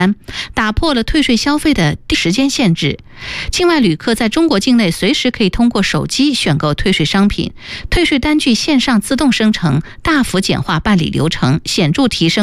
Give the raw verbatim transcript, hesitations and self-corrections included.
打破了退税消费的时间限制。境外旅客在中国境内随时可以通过手机选购退税商品，退税单据线上自动生成，大幅简化办理流程，显著提升